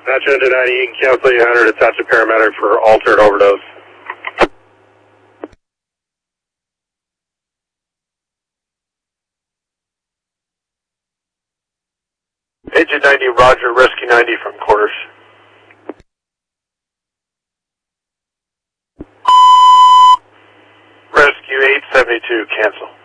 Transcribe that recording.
Match engine 90, you can cancel 800, attach a paramedic for altered overdose. Agent 90, Roger, Rescue 90 from quarters. Rescue 872, cancel.